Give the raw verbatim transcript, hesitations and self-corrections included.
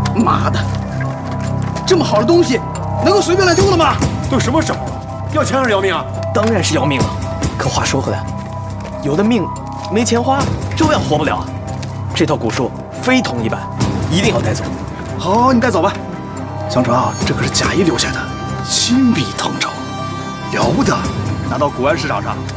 妈的，这么好的东西，能够随便乱丢的吗？ 都什么时候了，要钱还是要命啊？ 当然是要命了。可话说回来，有的命没钱花，照样活不了啊。这套古书非同一般，一定要带走。 好，你带走吧。相传啊，这可是贾谊留下的，金碧腾筹，了不得。拿到古玩市场上